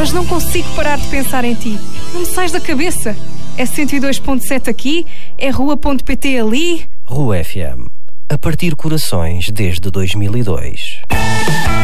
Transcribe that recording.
mas não consigo parar de pensar em ti. Não me sais da cabeça. É 102.7 aqui, é rua.pt ali. Rua FM. A partir corações desde 2002.